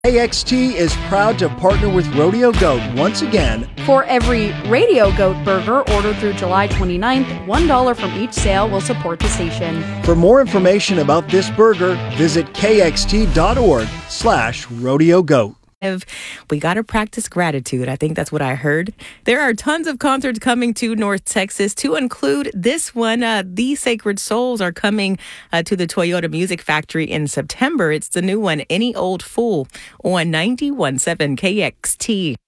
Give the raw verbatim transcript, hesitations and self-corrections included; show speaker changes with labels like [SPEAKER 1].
[SPEAKER 1] K X T is proud to partner with Rodeo Goat once again.
[SPEAKER 2] For every Radio Goat burger ordered through July twenty-ninth, one dollar from each sale will support the station.
[SPEAKER 1] For more information about this burger, visit kxt.org slash rodeo goat.
[SPEAKER 3] We got to practice gratitude. I think that's what I heard. There are tons of concerts coming to North Texas, to include this one. Uh, the Sacred Souls are coming uh, to the Toyota Music Factory in September. It's the new one, Any Old Fool, on ninety-one point seven K X T.